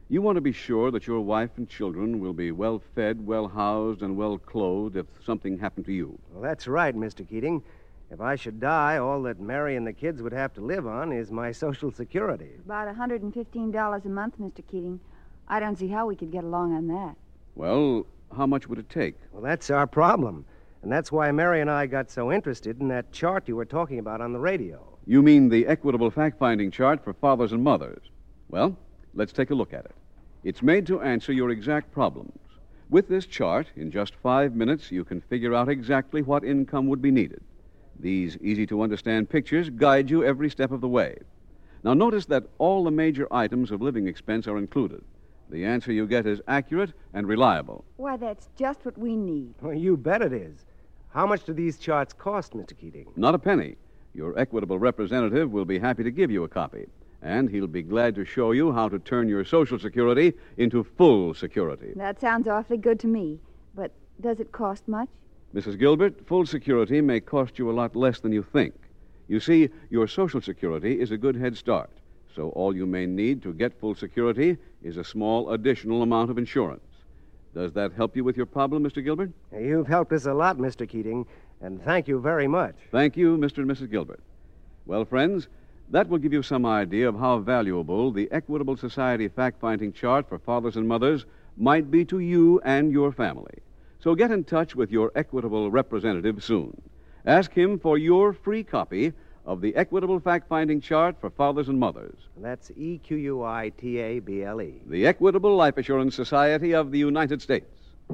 You want to be sure that your wife and children will be well fed, well housed, and well clothed if something happened to you. Well, that's right, Mr. Keating. If I should die, all that Mary and the kids would have to live on is my Social Security. About $115 a month, Mr. Keating. I don't see how we could get along on that. Well, how much would it take? Well, that's our problem. And that's why Mary and I got so interested in that chart you were talking about on the radio. You mean the equitable fact-finding chart for fathers and mothers? Well, let's take a look at it. It's made to answer your exact problems. With this chart, in just 5 minutes, you can figure out exactly what income would be needed. These easy-to-understand pictures guide you every step of the way. Now, notice that all the major items of living expense are included. The answer you get is accurate and reliable. Why, that's just what we need. Well, you bet it is. How much do these charts cost, Mr. Keating? Not a penny. Your equitable representative will be happy to give you a copy, and he'll be glad to show you how to turn your Social Security into full security. That sounds awfully good to me. But does it cost much? Mrs. Gilbert, full security may cost you a lot less than you think. You see, your Social Security is a good head start, so all you may need to get full security is a small additional amount of insurance. Does that help you with your problem, Mr. Gilbert? You've helped us a lot, Mr. Keating, and thank you very much. Thank you, Mr. and Mrs. Gilbert. Well, friends, that will give you some idea of how valuable the Equitable Society fact-finding chart for fathers and mothers might be to you and your family. So get in touch with your Equitable representative soon. Ask him for your free copy of the Equitable Fact-Finding Chart for Fathers and Mothers. That's EQUITABLE. The Equitable Life Assurance Society of the United States.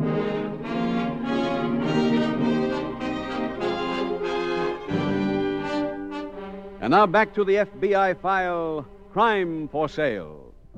And now back to the FBI file, Crime for Sale.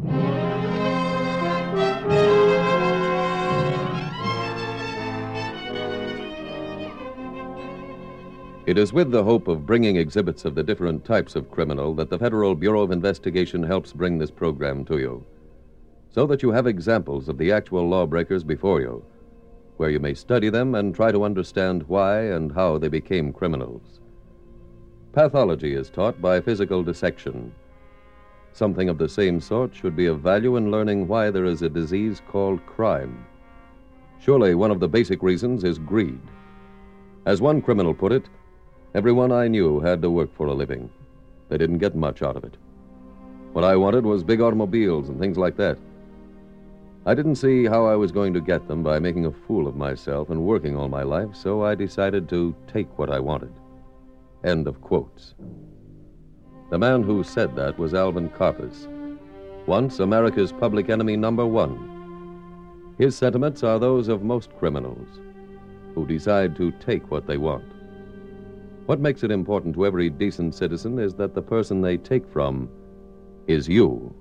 It is with the hope of bringing exhibits of the different types of criminal that the Federal Bureau of Investigation helps bring this program to you, so that you have examples of the actual lawbreakers before you, where you may study them and try to understand why and how they became criminals. Pathology is taught by physical dissection. Something of the same sort should be of value in learning why there is a disease called crime. Surely one of the basic reasons is greed. As one criminal put it, everyone I knew had to work for a living. They didn't get much out of it. What I wanted was big automobiles and things like that. I didn't see how I was going to get them by making a fool of myself and working all my life, so I decided to take what I wanted. End of quotes. The man who said that was Alvin Karpis, once America's public enemy number one. His sentiments are those of most criminals who decide to take what they want. What makes it important to every decent citizen is that the person they take from is you.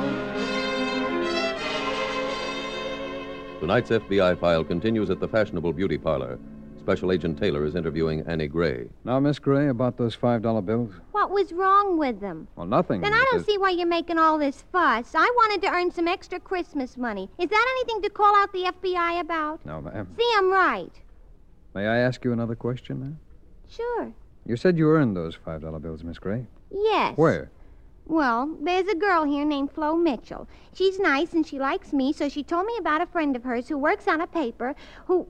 Tonight's FBI file continues at the fashionable beauty parlor. Special Agent Taylor is interviewing Annie Gray. Now, Miss Gray, about those $5 bills? What was wrong with them? Well, nothing. Then I don't see why you're making all this fuss. I wanted to earn some extra Christmas money. Is that anything to call out the FBI about? No, ma'am. See, I'm right. May I ask you another question now? Sure. You said you earned those $5 bills, Miss Gray. Yes. Where? Well, there's a girl here named Flo Mitchell. She's nice and she likes me, so she told me about a friend of hers who works on a paper who...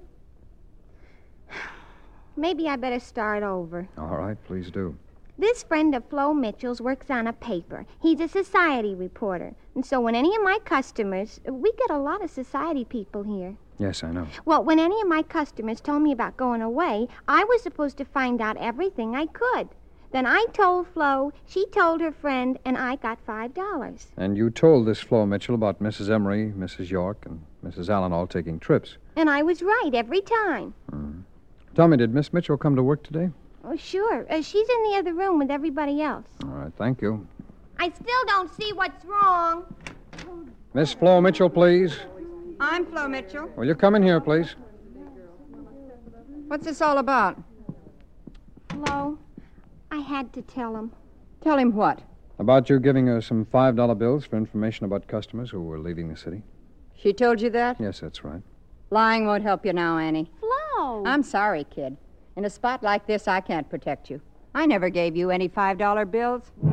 Maybe I better start over. All right, please do. This friend of Flo Mitchell's works on a paper. He's a society reporter. And so when any of my customers... We get a lot of society people here. Yes, I know. Well, when any of my customers told me about going away, I was supposed to find out everything I could. Then I told Flo, she told her friend, and I got $5. And you told this Flo Mitchell about Mrs. Emery, Mrs. York, and Mrs. Allen all taking trips. And I was right every time. Tell me, did Miss Mitchell come to work today? Oh, sure. She's in the other room with everybody else. All right, thank you. I still don't see what's wrong. Miss Flo Mitchell, please. I'm Flo Mitchell. Will you come in here, please? What's this all about? Flo, I had to tell him. Tell him what? About you giving her some $5 bills for information about customers who were leaving the city. She told you that? Yes, that's right. Lying won't help you now, Annie. Flo! I'm sorry, kid. In a spot like this, I can't protect you. I never gave you any $5 bills.